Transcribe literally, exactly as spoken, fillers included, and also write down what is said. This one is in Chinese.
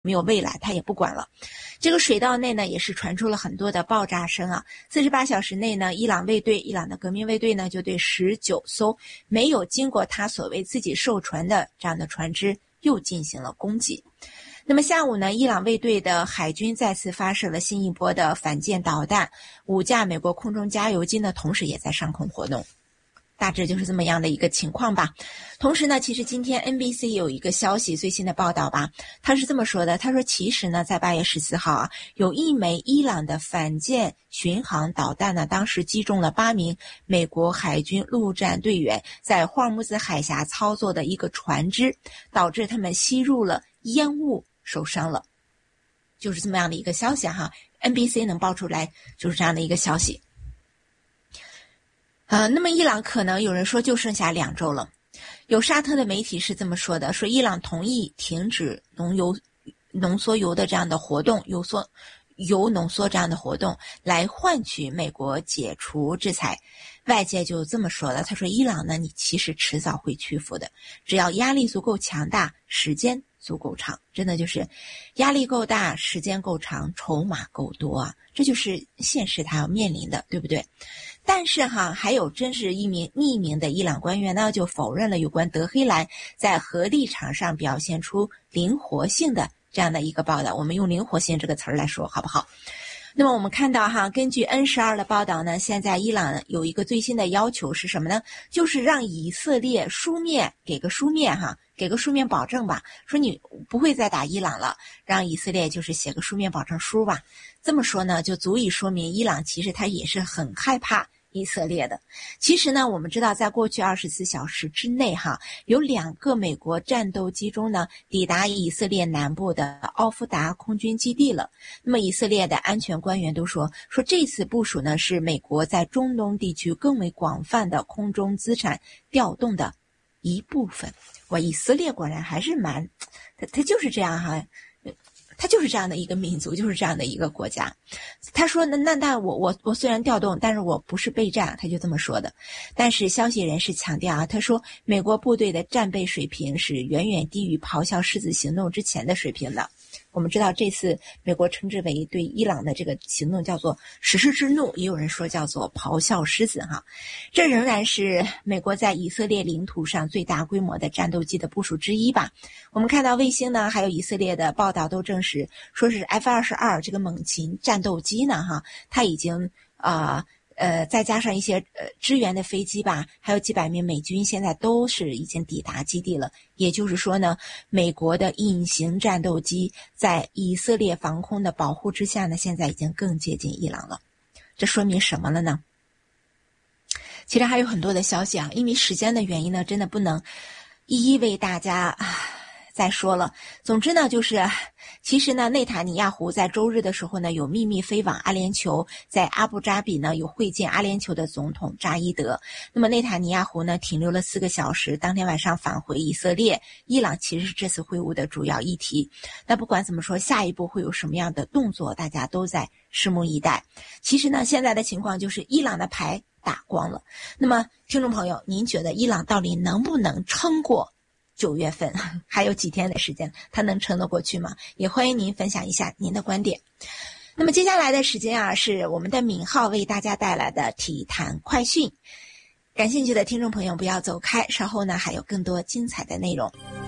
没有未来，他也不管了。这个水道内呢，也是传出了很多的爆炸声啊。四十八小时内呢，伊朗卫队、伊朗的革命卫队呢，就对十九艘没有经过他所谓自己授权的这样的船只又进行了攻击。那么下午呢，伊朗卫队的海军再次发射了新一波的反舰导弹，五架美国空中加油机呢，同时也在上空活动。大致就是这么样的一个情况吧。同时呢，其实今天 N B C 有一个消息最新的报道吧，他是这么说的，他说其实呢，在八月十四号啊，有一枚伊朗的反舰巡航导弹呢，当时击中了八名美国海军陆战队员在霍尔木兹海峡操作的一个船只，导致他们吸入了烟雾受伤了。就是这么样的一个消息哈 ，N B C 能爆出来就是这样的一个消息。呃，那么伊朗可能有人说就剩下两周了，有沙特的媒体是这么说的，说伊朗同意停止浓油、浓缩铀的这样的活动，油缩、铀浓缩这样的活动，来换取美国解除制裁。外界就这么说了，他说伊朗呢，你其实迟早会屈服的，只要压力足够强大，时间足够长，真的就是压力够大，时间够长，筹码够多啊，这就是现实它要面临的，对不对？但是哈，还有真是一名匿名的伊朗官员呢，就否认了有关德黑兰在核立场上表现出灵活性的这样的一个报道。我们用灵活性这个词儿来说好不好？那么我们看到哈，根据 N 十二 的报道呢，现在伊朗有一个最新的要求是什么呢？就是让以色列书面给个书面哈，给个书面保证吧，说你不会再打伊朗了，让以色列就是写个书面保证书吧。这么说呢，就足以说明伊朗其实他也是很害怕以色列的。其实呢，我们知道在过去二十四小时之内哈，有两个美国战斗机中呢抵达以色列南部的奥夫达空军基地了。那么以色列的安全官员都说，说这次部署呢是美国在中东地区更为广泛的空中资产调动的一部分。哇，以色列果然还是蛮，他他就是这样哈。他就是这样的一个民族，就是这样的一个国家。他说那那那我我我虽然调动，但是我不是备战，他就这么说的。但是消息人士强调啊，他说美国部队的战备水平是远远低于咆哮狮子行动之前的水平的。我们知道这次美国称之为对伊朗的这个行动叫做史诗之怒，也有人说叫做咆哮狮子哈。这仍然是美国在以色列领土上最大规模的战斗机的部署之一吧。我们看到卫星呢，还有以色列的报道都证实，说是 F 二十二 这个猛禽战斗机呢哈，它已经啊。呃呃，再加上一些呃支援的飞机吧，还有几百名美军现在都是已经抵达基地了。也就是说呢，美国的隐形战斗机在以色列防空的保护之下呢，现在已经更接近伊朗了。这说明什么了呢？其实还有很多的消息啊，因为时间的原因呢，真的不能一一为大家啊再说了。总之呢，就是其实呢，内塔尼亚胡在周日的时候呢，有秘密飞往阿联酋，在阿布扎比呢有会见阿联酋的总统扎伊德。那么内塔尼亚胡呢停留了四个小时，当天晚上返回以色列。伊朗其实是这次会晤的主要议题。那不管怎么说，下一步会有什么样的动作，大家都在拭目以待。其实呢，现在的情况就是伊朗的牌打光了。那么听众朋友，您觉得伊朗到底能不能撑过九月份？还有几天的时间，他能撑得过去吗？也欢迎您分享一下您的观点。那么接下来的时间啊，是我们的敏浩为大家带来的体坛快讯。感兴趣的听众朋友不要走开，稍后呢还有更多精彩的内容。